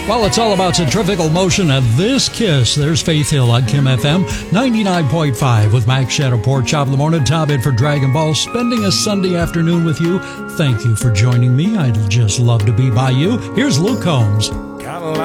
Well, it's all about centrifugal motion at this Kiss. There's Faith Hill on Kim FM 99.5 with Max Shadow Pork Chop in the morning. Tom in for Dragon Ball, spending a Sunday afternoon with you. Thank you for joining me. I'd just love to be by you. Here's Luke Combs.